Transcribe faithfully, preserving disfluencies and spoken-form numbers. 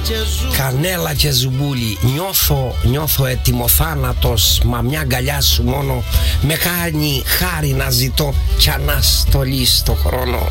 Κανέλα και ζουμπούλι. Νιώθω, νιώθω ετοιμοθάνατος, μα μια αγκαλιά σου μόνο με κάνει χάρη να ζητώ κι αναστολή στο χρόνο.